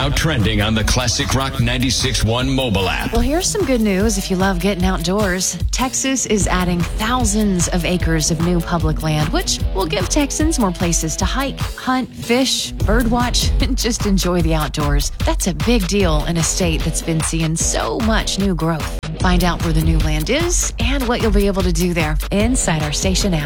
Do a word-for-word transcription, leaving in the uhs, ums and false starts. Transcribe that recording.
now trending on the Classic Rock ninety-six point one mobile app. Well, here's some good news if you love getting outdoors. Texas is adding thousands of acres of new public land, which will give Texans more places to hike, hunt, fish, birdwatch, and just enjoy the outdoors. That's a big deal in a state that's been seeing so much new growth. Find out where the new land is and what you'll be able to do there inside our station app.